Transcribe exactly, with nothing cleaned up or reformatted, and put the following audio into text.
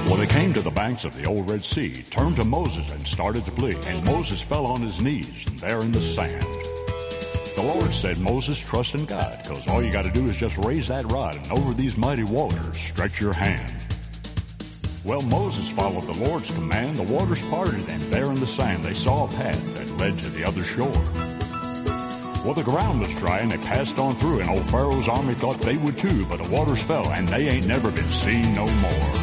Well, they came to the banks of the old Red Sea, turned to Moses and started to plead. And Moses fell on his knees there in the sand. The Lord said, Moses, trust in God, because all you got to do is just raise that rod, and over these mighty waters, stretch your hand. Well, Moses followed the Lord's command. The waters parted, and there in the sand they saw a path that led to the other shore. Well, the ground was dry, and they passed on through, and old Pharaoh's army thought they would too, but the waters fell, and they ain't never been seen no more.